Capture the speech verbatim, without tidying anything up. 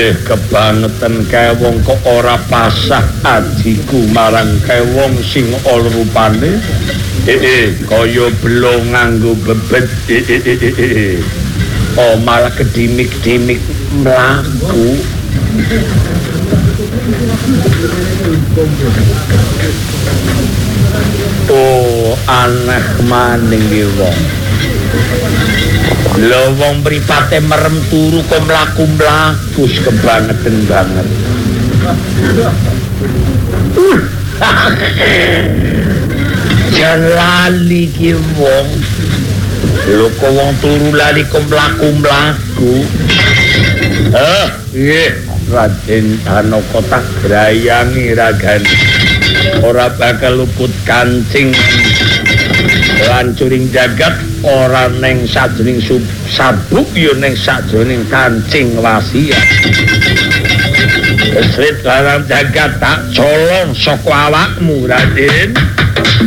Eh kebangetan kae wong kok ora pasah ajiku marang kae wong sing ol rupane. Eh eh kaya belum nganggo bebet. Eh eh eh eh. Oh malah kedimik-dimik mlaku. Oh aneh maning iki wong. Lho wong mripate merem turu kok mlaku-mlaku kebangetan banget. Jan lali ki wong. Lho kok wong turu lali kok mlaku-mlaku. Heh, nggih, Raden Danaka tak grayangi ragane. Ora bakal luput kancing lancuring jagat ora neng sajroning sabuk ya neng sajroning kancing wasiat. Srit larang jagat tak colong saka awakmu Raden.